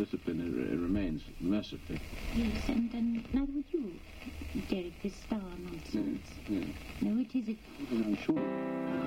discipline remains, mercifully. Yes, and neither would you, Derek, this star nonsense. Yeah. No, it is... I'm sure.